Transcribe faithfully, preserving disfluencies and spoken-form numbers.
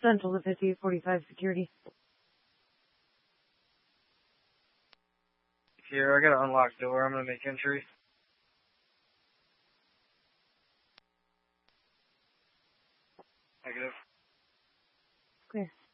Central to fifty forty-five security. Here, I got an unlocked door. I'm gonna make entry. Negative. Clear.